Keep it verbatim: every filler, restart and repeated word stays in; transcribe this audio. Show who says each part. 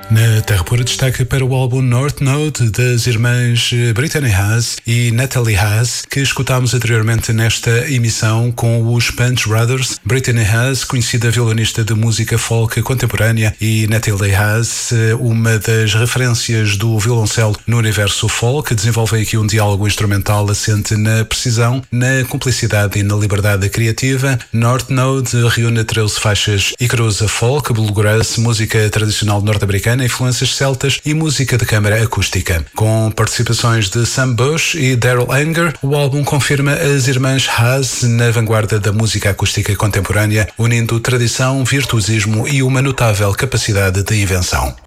Speaker 1: Na Terra Pura, destaque para o álbum North Node das irmãs Brittany Haas e Natalie Haas, que escutámos anteriormente nesta emissão com os Punch Brothers. Brittany Haas, conhecida violonista de música folk contemporânea, e Natalie Haas, uma das referências do violoncelo no universo folk, desenvolvem aqui um diálogo instrumental assente na precisão, na cumplicidade e na liberdade criativa. North Node reúne treze faixas e cruza folk, bluegrass, música tradicional norte-americana, influências celtas e música de câmara acústica. Com participações de Sam Bush e Daryl Anger, o álbum confirma as irmãs Haas na vanguarda da música acústica contemporânea, unindo tradição, virtuosismo e uma notável capacidade de invenção.